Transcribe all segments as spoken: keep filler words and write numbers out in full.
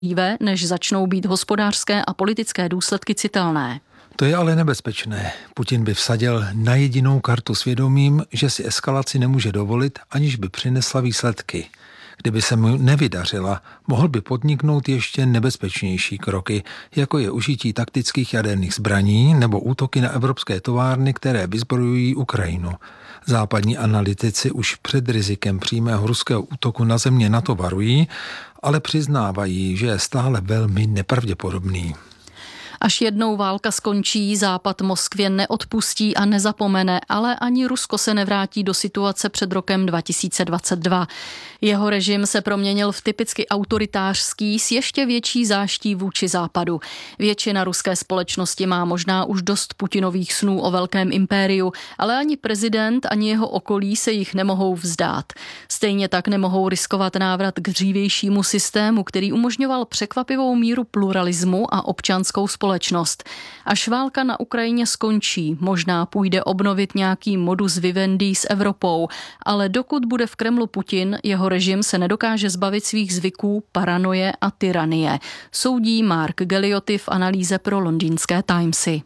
dříve, než začnou být hospodářské a politické důsledky citelné. To je ale nebezpečné. Putin by vsadil na jedinou kartu svědomím, že si eskalaci nemůže dovolit, aniž by přinesla výsledky. Kdyby se mu nevydařila, mohl by podniknout ještě nebezpečnější kroky, jako je užití taktických jaderných zbraní nebo útoky na evropské továrny, které vyzbrojují Ukrajinu. Západní analytici už před rizikem přímého ruského útoku na země NATO varují, ale přiznávají, že je stále velmi nepravděpodobný. Až jednou válka skončí, Západ Moskvě neodpustí a nezapomene, ale ani Rusko se nevrátí do situace před rokem dva tisíce dvacet dva. Jeho režim se proměnil v typicky autoritářský s ještě větší záští vůči Západu. Většina ruské společnosti má možná už dost Putinových snů o velkém impériu, ale ani prezident, ani jeho okolí se jich nemohou vzdát. Stejně tak nemohou riskovat návrat k dřívějšímu systému, který umožňoval překvapivou míru pluralismu a občanskou společnost. Společnost. Až válka na Ukrajině skončí, možná půjde obnovit nějaký modus vivendi s Evropou, ale dokud bude v Kremlu Putin, jeho režim se nedokáže zbavit svých zvyků, paranoje a tyranie. Soudí Mark Gelliotti v analýze pro londýnské Timesy.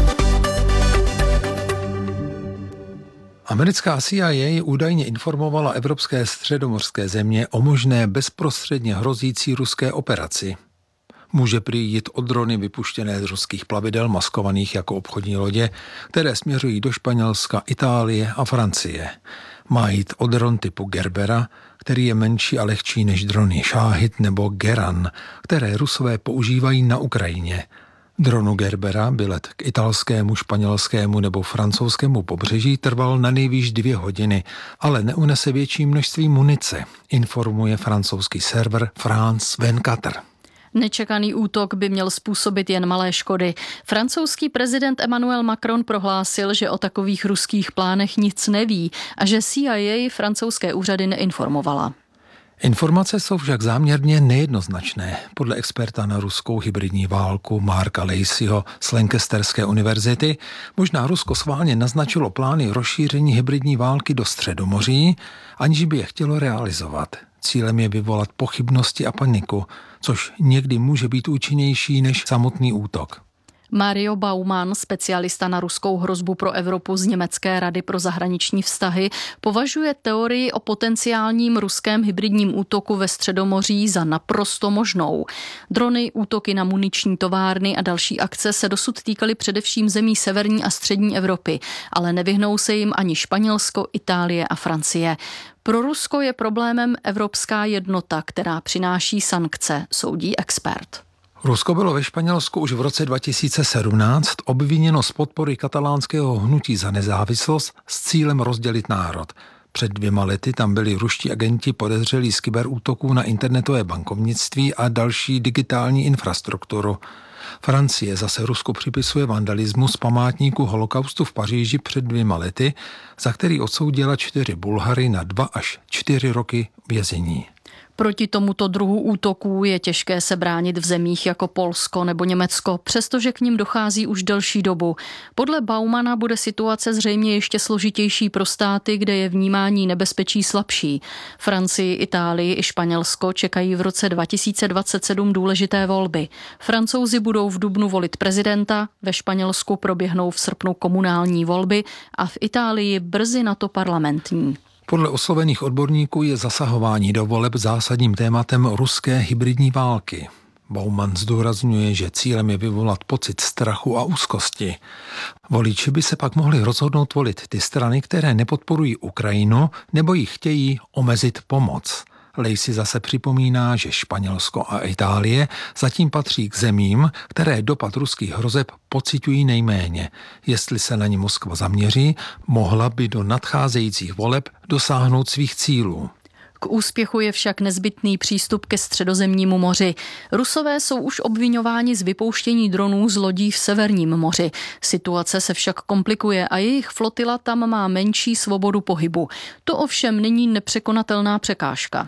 Americká C I A údajně informovala evropské středomořské země o možné bezprostředně hrozící ruské operaci. Může prý jít o drony vypuštěné z ruských plavidel maskovaných jako obchodní lodě, které směřují do Španělska, Itálie a Francie. Má jít o dron typu Gerbera, který je menší a lehčí než drony Šáhid nebo Geran, které Rusové používají na Ukrajině. Dronu Gerbera by let k italskému, španělskému nebo francouzskému pobřeží trval na nejvýš dvě hodiny, ale neunese větší množství munice, informuje francouzský server France dvacet čtyři. Nečekaný útok by měl způsobit jen malé škody. Francouzský prezident Emmanuel Macron prohlásil, že o takových ruských plánech nic neví a že C I A francouzské úřady neinformovala. Informace jsou však záměrně nejednoznačné. Podle experta na ruskou hybridní válku Marka Laceyho z Lancasterské univerzity možná Rusko schválně naznačilo plány rozšíření hybridní války do Středomoří, aniž by je chtělo realizovat. Cílem je vyvolat pochybnosti a paniku, což někdy může být účinnější než samotný útok. Mario Baumann, specialista na ruskou hrozbu pro Evropu z Německé rady pro zahraniční vztahy, považuje teorii o potenciálním ruském hybridním útoku ve Středomoří za naprosto možnou. Drony, útoky na muniční továrny a další akce se dosud týkaly především zemí severní a střední Evropy, ale nevyhnou se jim ani Španělsko, Itálie a Francie. Pro Rusko je problémem evropská jednota, která přináší sankce, soudí expert. Rusko bylo ve Španělsku už v roce dva tisíce sedmnáct obviněno z podpory katalánského hnutí za nezávislost s cílem rozdělit národ. Před dvěma lety tam byli ruští agenti podezřelí z kyberútoků na internetové bankovnictví a další digitální infrastrukturu. Francie zase Rusku připisuje vandalismus památníku holokaustu v Paříži před dvěma lety, za který odsoudila čtyři Bulhary na dva až čtyři roky vězení. Proti tomuto druhu útoků je těžké se bránit v zemích jako Polsko nebo Německo, přestože k nim dochází už delší dobu. Podle Baumana bude situace zřejmě ještě složitější pro státy, kde je vnímání nebezpečí slabší. Francii, Itálii i Španělsko čekají v roce dva tisíce dvacet sedm důležité volby. Francouzi budou v dubnu volit prezidenta, ve Španělsku proběhnou v srpnu komunální volby a v Itálii brzy na to parlamentní. Podle oslovených odborníků je zasahování do voleb zásadním tématem ruské hybridní války. Baumann zdůrazňuje, že cílem je vyvolat pocit strachu a úzkosti. Voliči by se pak mohli rozhodnout volit ty strany, které nepodporují Ukrajinu nebo jí chtějí omezit pomoc. Lacey zase připomíná, že Španělsko a Itálie zatím patří k zemím, které dopad ruských hrozeb pociťují nejméně. Jestli se na ně Moskva zaměří, mohla by do nadcházejících voleb dosáhnout svých cílů. K úspěchu je však nezbytný přístup ke Středozemnímu moři. Rusové jsou už obviňováni z vypouštění dronů z lodí v Severním moři. Situace se však komplikuje a jejich flotila tam má menší svobodu pohybu. To ovšem není nepřekonatelná překážka.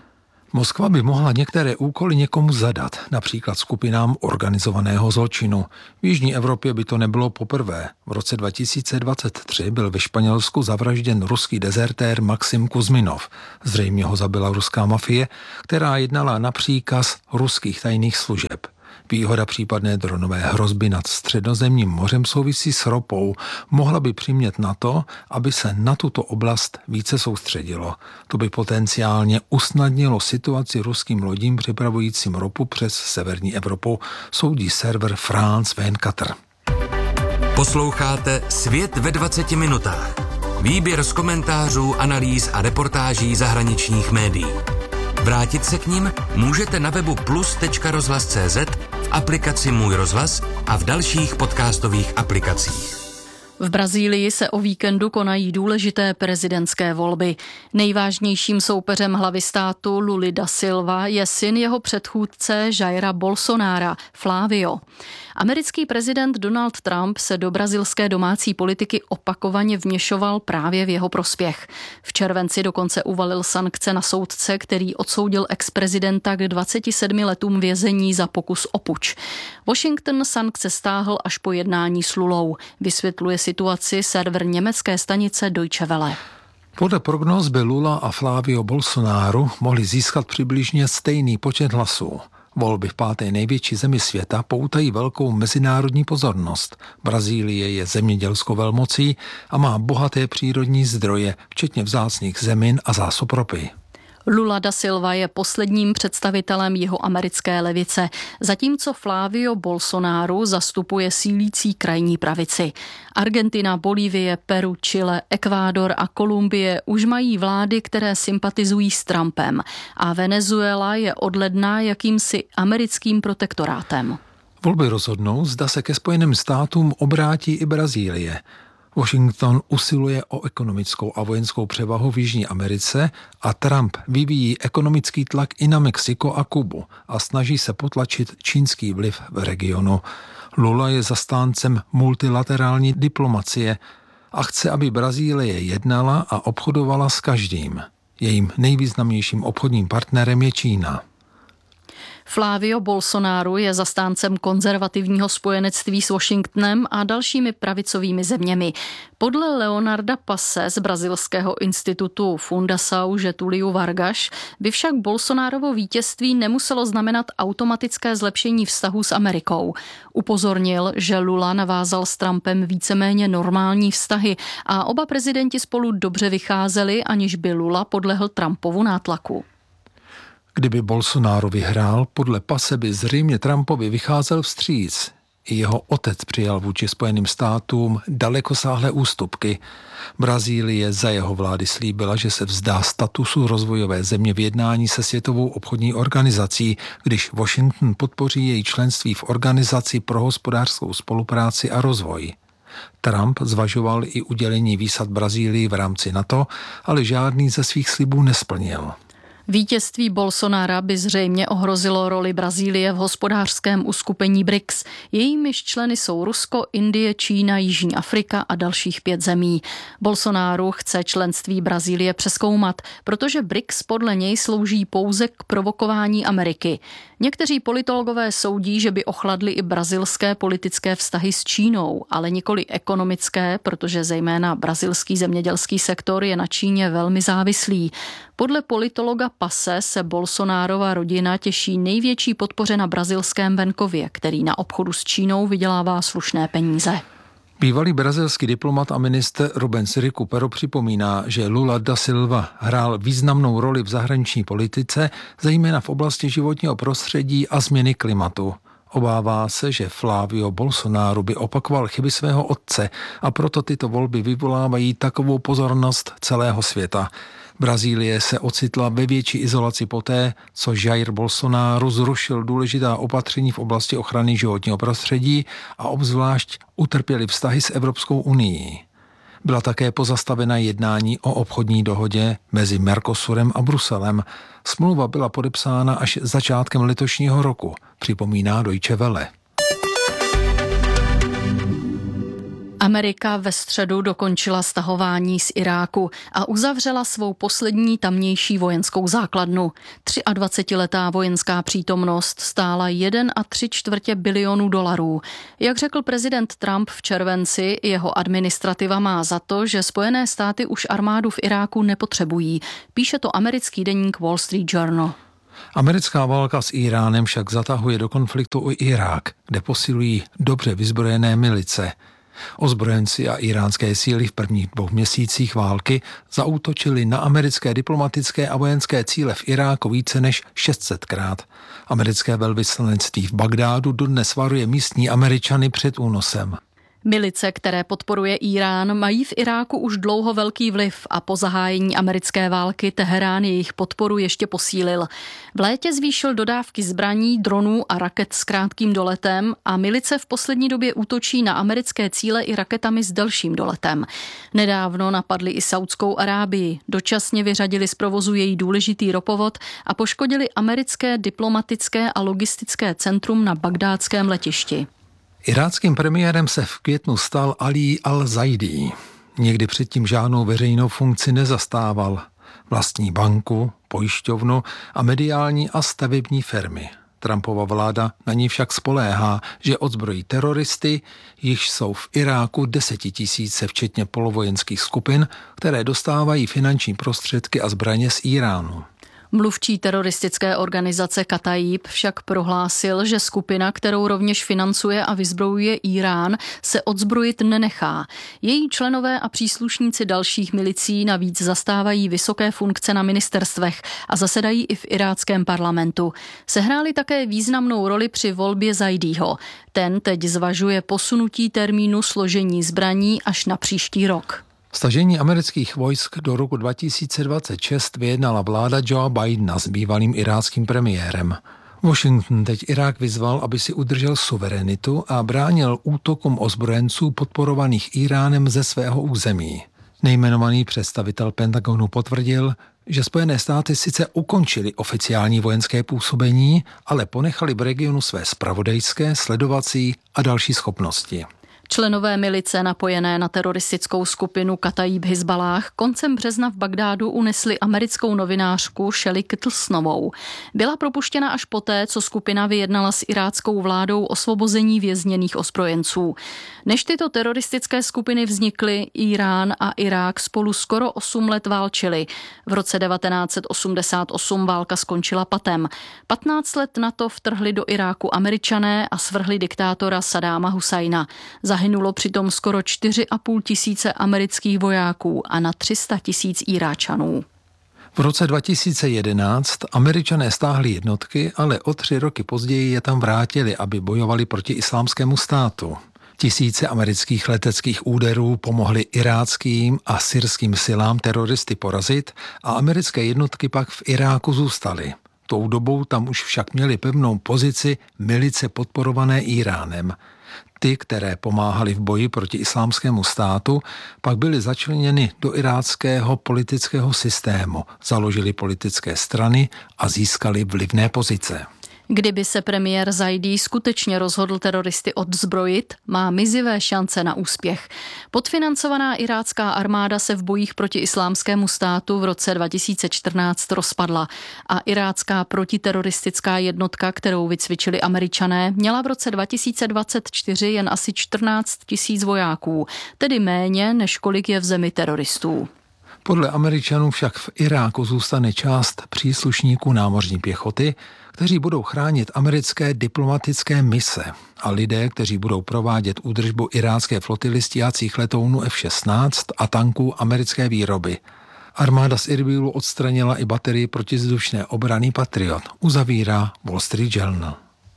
Moskva by mohla některé úkoly někomu zadat, například skupinám organizovaného zločinu. V jižní Evropě by to nebylo poprvé. V roce dva tisíce dvacet tři byl ve Španělsku zavražděn ruský dezertér Maxim Kuzminov. Zřejmě ho zabila ruská mafie, která jednala na příkaz ruských tajných služeb. Výhoda případné dronové hrozby nad Středozemním mořem souvisí s ropou. Mohla by přimět NATO, aby se na tuto oblast více soustředilo. To by potenciálně usnadnilo situaci ruským lodím přepravujícím ropu přes severní Evropu, soudí server France dvacet čtyři. Posloucháte Svět ve dvaceti minutách. Výběr z komentářů, analýz a reportáží zahraničních médií. Vrátit se k nim můžete na webu plus tečka rozhlas tečka cé zet, v aplikaci Můj rozhlas a v dalších podcastových aplikacích. V Brazílii se o víkendu konají důležité prezidentské volby. Nejvážnějším soupeřem hlavy státu Luli da Silva je syn jeho předchůdce Jaira Bolsonara, Flávio. Americký prezident Donald Trump se do brazilské domácí politiky opakovaně vměšoval právě v jeho prospěch. V červenci dokonce uvalil sankce na soudce, který odsoudil ex-prezidenta k dvaceti sedmi letům vězení za pokus o puč. Washington sankce stáhl až po jednání s Lulou, vysvětluje situaci server německé stanice Deutsche Welle. Podle prognóz by Lula a Flávio Bolsonaro mohli získat přibližně stejný počet hlasů. Volby v páté největší zemi světa poutají velkou mezinárodní pozornost. Brazílie je zemědělskou velmocí a má bohaté přírodní zdroje, včetně vzácných zemin a zásob ropy. Lula da Silva je posledním představitelem jihoamerické levice, zatímco Flávio Bolsonaro zastupuje sílící krajní pravici. Argentina, Bolívie, Peru, Chile, Ekvádor a Kolumbie už mají vlády, které sympatizují s Trumpem a Venezuela je od ledna jakýmsi americkým protektorátem. Volby rozhodnou, zda se ke Spojeným státům obrátí i Brazílie. Washington usiluje o ekonomickou a vojenskou převahu v Jižní Americe a Trump vyvíjí ekonomický tlak i na Mexiko a Kubu a snaží se potlačit čínský vliv v regionu. Lula je zastáncem multilaterální diplomacie a chce, aby Brazílie jednala a obchodovala s každým. Jejím nejvýznamnějším obchodním partnerem je Čína. Flávio Bolsonaro je zastáncem konzervativního spojenectví s Washingtonem a dalšími pravicovými zeměmi. Podle Leonarda Passe z brazilského institutu Fundação Getúlio Vargas by však Bolsonarovo vítězství nemuselo znamenat automatické zlepšení vztahů s Amerikou. Upozornil, že Lula navázal s Trumpem víceméně normální vztahy a oba prezidenti spolu dobře vycházeli, aniž by Lula podlehl Trumpovu nátlaku. Kdyby Bolsonaro vyhrál, podle Passe by zřejmě Trumpovi vycházel vstříc. I jeho otec přijal vůči Spojeným státům dalekosáhlé ústupky. Brazílie za jeho vlády slíbila, že se vzdá statusu rozvojové země v jednání se Světovou obchodní organizací, když Washington podpoří její členství v Organizaci pro hospodářskou spolupráci a rozvoj. Trump zvažoval i udělení výsad Brazílii v rámci NATO, ale žádný ze svých slibů nesplnil. Vítězství Bolsonara by zřejmě ohrozilo roli Brazílie v hospodářském uskupení B R I C S. Jejímiž členy jsou Rusko, Indie, Čína, Jižní Afrika a dalších pět zemí. Bolsonaro chce členství Brazílie přezkoumat, protože B R I C S podle něj slouží pouze k provokování Ameriky. Někteří politologové soudí, že by ochladly i brazilské politické vztahy s Čínou, ale nikoli ekonomické, protože zejména brazilský zemědělský sektor je na Číně velmi závislý. Podle politologa Passe se Bolsonarova rodina těší největší podpoře na brazilském venkově, který na obchodu s Čínou vydělává slušné peníze. Bývalý brazilský diplomat a ministr Rubens Recupero připomíná, že Lula da Silva hrál významnou roli v zahraniční politice, zejména v oblasti životního prostředí a změny klimatu. Obává se, že Flávio Bolsonaro by opakoval chyby svého otce a proto tyto volby vyvolávají takovou pozornost celého světa. Brazílie se ocitla ve větší izolaci poté, co Jair Bolsonaro zrušil důležitá opatření v oblasti ochrany životního prostředí a obzvlášť utrpěli vztahy s Evropskou unií. Byla také pozastavena jednání o obchodní dohodě mezi Mercosurem a Bruselem. Smlouva byla podepsána až začátkem letošního roku, připomíná Deutsche Welle. Amerika ve středu dokončila stahování z Iráku a uzavřela svou poslední tamnější vojenskou základnu. dvacetiletá vojenská přítomnost stála jeden a tři čtvrtě bilionu dolarů. Jak řekl prezident Trump v červenci, jeho administrativa má za to, že Spojené státy už armádu v Iráku nepotřebují. Píše to americký deník Wall Street Journal. Americká válka s Íránem však zatahuje do konfliktu i Irák, kde posilují dobře vyzbrojené milice. Ozbrojenci a iránské síly v prvních dvou měsících války zaútočili na americké diplomatické a vojenské cíle v Iráku více než šest set krát. Americké velvyslanectví v Bagdádu dodnes varuje místní Američany před únosem. Milice, které podporuje Irán, mají v Iráku už dlouho velký vliv a po zahájení americké války Teherán jejich podporu ještě posílil. V létě zvýšil dodávky zbraní, dronů a raket s krátkým doletem a milice v poslední době útočí na americké cíle i raketami s delším doletem. Nedávno napadli i Saudskou Arábii, dočasně vyřadili z provozu její důležitý ropovod a poškodili americké diplomatické a logistické centrum na bagdátském letišti. Iráckým premiérem se v květnu stal Ali al-Zaidi. Nikdy předtím žádnou veřejnou funkci nezastával. Vlastní banku, pojišťovnu a mediální a stavební firmy. Trumpova vláda na ní však spoléhá, že odzbrojí teroristy, již jsou v Iráku desetitisíce včetně polovojenských skupin, které dostávají finanční prostředky a zbraně z Iránu. Mluvčí teroristické organizace Kataib však prohlásil, že skupina, kterou rovněž financuje a vyzbrojuje Irán, se odzbrojit nenechá. Její členové a příslušníci dalších milicí navíc zastávají vysoké funkce na ministerstvech a zasedají i v iráckém parlamentu. Sehráli také významnou roli při volbě Zaidího. Ten teď zvažuje posunutí termínu složení zbraní až na příští rok. Stažení amerických vojsk do roku dva tisíce dvacet šest vyjednala vláda Joea Bidena s bývalým iráckým premiérem. Washington teď Irák vyzval, aby si udržel suverenitu a bránil útokům ozbrojenců podporovaných Iránem ze svého území. Nejmenovaný představitel Pentagonu potvrdil, že Spojené státy sice ukončily oficiální vojenské působení, ale ponechali v regionu své zpravodajské, sledovací a další schopnosti. Členové milice napojené na teroristickou skupinu Kataib Hizballáh koncem března v Bagdádu unesli americkou novinářku Shelley Kittlesnovou. Byla propuštěna až poté, co skupina vyjednala s iráckou vládou osvobození vězněných ozbrojenců. Než tyto teroristické skupiny vznikly, Irán a Irák spolu skoro osm let válčili. V roce devatenáct set osmdesát osm válka skončila patem. patnáct let na to vtrhli do Iráku Američané a svrhli diktátora Saddáma Husajna. Zahynulo přitom skoro čtyři a půl tisíce amerických vojáků a na tři sta tisíc Iráčanů. V roce dva tisíce jedenáct Američané stáhli jednotky, ale o tři roky později je tam vrátili, aby bojovali proti islámskému státu. Tisíce amerických leteckých úderů pomohly iráckým a syrským silám teroristy porazit a americké jednotky pak v Iráku zůstaly. Tou dobou tam už však měli pevnou pozici milice podporované Iránem. Ty, které pomáhaly v boji proti islámskému státu, pak byly začleněny do iráckého politického systému, založili politické strany a získali vlivné pozice. Kdyby se premiér Zaidí skutečně rozhodl teroristy odzbrojit, má mizivé šance na úspěch. Podfinancovaná irácká armáda se v bojích proti islámskému státu v roce dva tisíce čtrnáct rozpadla a irácká protiteroristická jednotka, kterou vycvičili Američané, měla v roce dva tisíce dvacet čtyři jen asi čtrnáct tisíc vojáků, tedy méně, než kolik je v zemi teroristů. Podle Američanů však v Iráku zůstane část příslušníků námořní pěchoty, kteří budou chránit americké diplomatické mise a lidé, kteří budou provádět údržbu irácké flotily stíhacích letounů F šestnáct a tanků americké výroby. Armáda z Irbilu odstranila i baterii protizdušné obrany Patriot, uzavírá Wall Street Journal.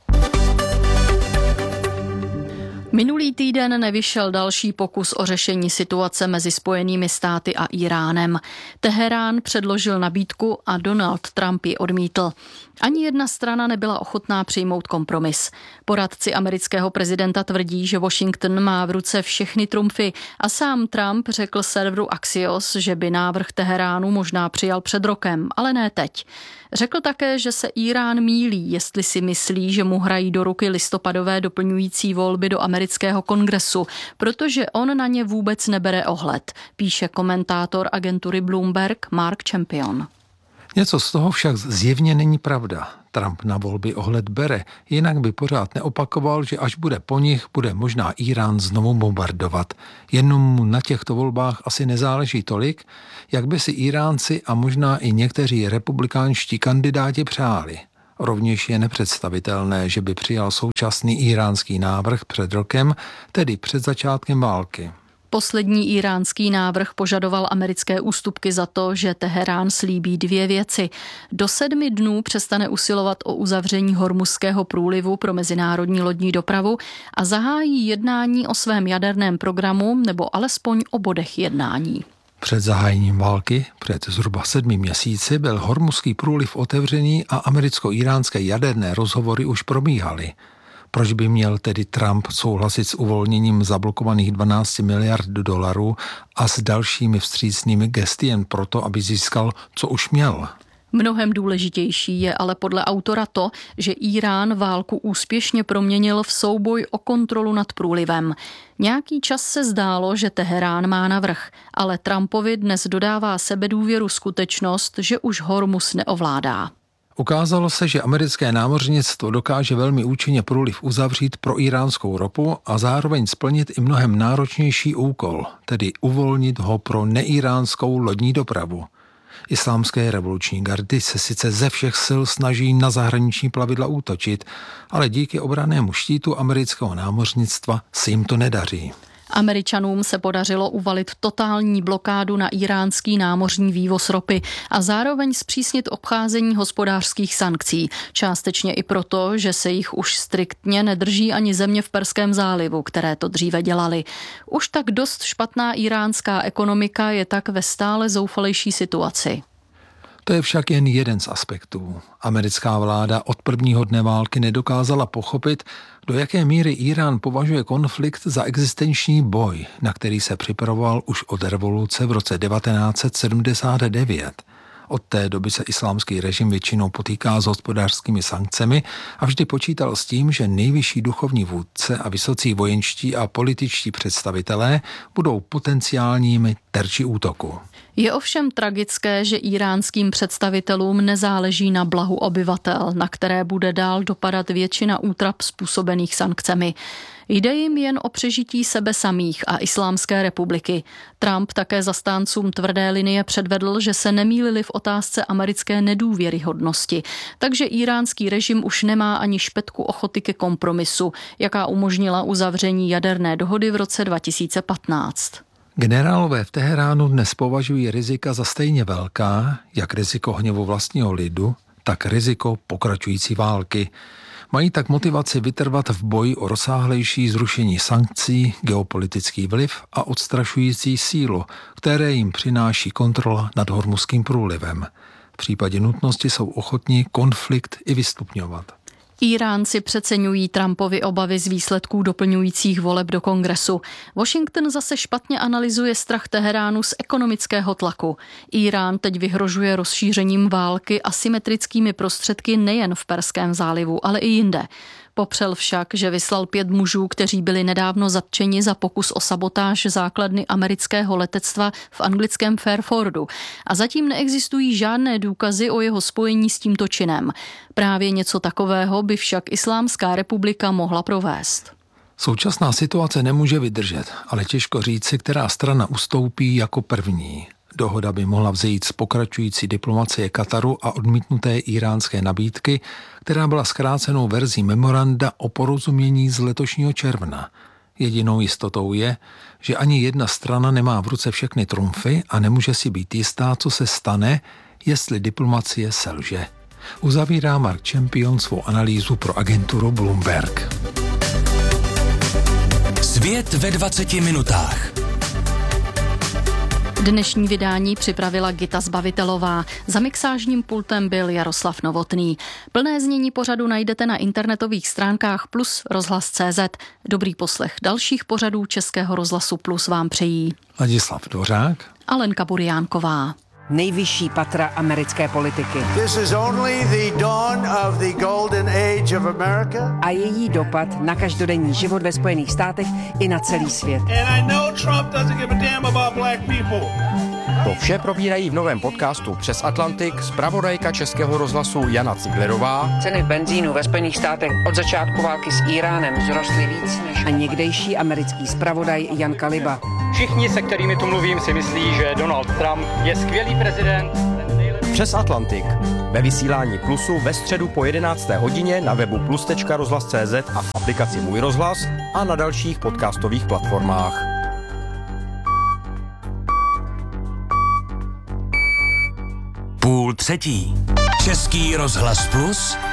Minulý týden nevyšel další pokus o řešení situace mezi Spojenými státy a Iránem. Teherán předložil nabídku a Donald Trump ji odmítl. Ani jedna strana nebyla ochotná přijmout kompromis. Poradci amerického prezidenta tvrdí, že Washington má v ruce všechny trumfy a sám Trump řekl serveru Axios, že by návrh Teheránu možná přijal před rokem, ale ne teď. Řekl také, že se Irán mýlí, jestli si myslí, že mu hrají do ruky listopadové doplňující volby do amerického amerického kongresu, protože on na ně vůbec nebere ohled, píše komentátor agentury Bloomberg Mark Champion. Něco z toho však zjevně není pravda. Trump na volby ohled bere, jinak by pořád neopakoval, že až bude po nich, bude možná Irán znovu bombardovat. Jenom mu na těchto volbách asi nezáleží tolik, jak by si Iránci a možná i někteří republikánští kandidáti přáli. Rovněž je nepředstavitelné, že by přijal současný iránský návrh před rokem, tedy před začátkem války. Poslední iránský návrh požadoval americké ústupky za to, že Teherán slíbí dvě věci. Do sedmi dnů přestane usilovat o uzavření Hormuzského průlivu pro mezinárodní lodní dopravu a zahájí jednání o svém jaderném programu nebo alespoň o bodech jednání. Před zahájením války, před zhruba sedmi měsíci, byl Hormuzský průliv otevřený a americko-iránské jaderné rozhovory už probíhaly. Proč by měl tedy Trump souhlasit s uvolněním zablokovaných dvanáct miliard dolarů a s dalšími vstřícnými gesty jen proto, aby získal, co už měl? Mnohem důležitější je ale podle autora to, že Irán válku úspěšně proměnil v souboj o kontrolu nad průlivem. Nějaký čas se zdálo, že Teherán má navrch, ale Trumpovi dnes dodává sebedůvěru skutečnost, že už Hormuz neovládá. Ukázalo se, že americké námořnictvo dokáže velmi účinně průliv uzavřít pro iránskou ropu a zároveň splnit i mnohem náročnější úkol, tedy uvolnit ho pro neiránskou lodní dopravu. Islámské revoluční gardy se sice ze všech sil snaží na zahraniční plavidla útočit, ale díky obrannému štítu amerického námořnictva se jim to nedaří. Američanům se podařilo uvalit totální blokádu na iránský námořní vývoz ropy a zároveň zpřísnit obcházení hospodářských sankcí. Částečně i proto, že se jich už striktně nedrží ani země v Perském zálivu, které to dříve dělaly. Už tak dost špatná iránská ekonomika je tak ve stále zoufalejší situaci. To je však jen jeden z aspektů. Americká vláda od prvního dne války nedokázala pochopit, do jaké míry Irán považuje konflikt za existenční boj, na který se připravoval už od revoluce v roce devatenáct set sedmdesát devět. Od té doby se islámský režim většinou potýká s hospodářskými sankcemi a vždy počítal s tím, že nejvyšší duchovní vůdce a vysocí vojenští a političtí představitelé budou potenciálními terči útoku. Je ovšem tragické, že iránským představitelům nezáleží na blahu obyvatel, na které bude dál dopadat většina útrap způsobených sankcemi. Jde jim jen o přežití sebe samých a Islámské republiky. Trump také zastáncům tvrdé linie předvedl, že se nemýlili v otázce americké nedůvěryhodnosti, takže iránský režim už nemá ani špetku ochoty ke kompromisu, jaká umožnila uzavření jaderné dohody v roce dva tisíce patnáct. Generálové v Teheránu dnes považují rizika za stejně velká, jak riziko hněvu vlastního lidu, tak riziko pokračující války. Mají tak motivaci vytrvat v boji o rozsáhlejší zrušení sankcí, geopolitický vliv a odstrašující sílu, které jim přináší kontrola nad Hormuzským průlivem. V případě nutnosti jsou ochotní konflikt i vystupňovat. Iránci přeceňují Trumpovy obavy z výsledků doplňujících voleb do kongresu. Washington zase špatně analyzuje strach Teheránu z ekonomického tlaku. Irán teď vyhrožuje rozšířením války asymetrickými prostředky nejen v Perském zálivu, ale i jinde. Popřel však, že vyslal pět mužů, kteří byli nedávno zatčeni za pokus o sabotáž základny amerického letectva v anglickém Fairfordu. A zatím neexistují žádné důkazy o jeho spojení s tímto činem. Právě něco takového by však Islámská republika mohla provést. Současná situace nemůže vydržet, ale těžko říci, která strana ustoupí jako první. Dohoda by mohla vzejít z pokračující diplomacie Kataru a odmítnuté iránské nabídky, která byla zkrácenou verzí memoranda o porozumění z letošního června. Jedinou jistotou je, že ani jedna strana nemá v ruce všechny trumfy a nemůže si být jistá, co se stane, jestli diplomacie selže. Uzavírá Mark Champion svou analýzu pro agenturu Bloomberg. Svět ve dvaceti minutách. Dnešní vydání připravila Gita Zbavitelová. Za mixážním pultem byl Jaroslav Novotný. Plné znění pořadu najdete na internetových stránkách plus rozhlas tečka cé zet. Dobrý poslech dalších pořadů Českého rozhlasu Plus vám přejí Ladislav Dvořák a Lenka Buriánková. nejvyšší patra americké politiky. This is only the dawn of the golden age of America. A její dopad na každodenní život ve Spojených státech i na celý svět. And I know Trump doesn't give a damn about black people. To vše probírají v novém podcastu Přes Atlantik zpravodajka Českého rozhlasu Jana Ciglerová. Ceny benzínu ve Spojených státech od začátku války s Íránem vzrostly víc než... A někdejší americký zpravodaj Jan Kaliba. Všichni, se kterými tu mluvím, si myslí, že Donald Trump je skvělý prezident. Přes Atlantik. Ve vysílání Plusu ve středu po jedenácté hodině na webu plus tečka rozhlas tečka cé zet a v aplikaci Můj rozhlas a na dalších podcastových platformách. Půl třetí. Český rozhlas Plus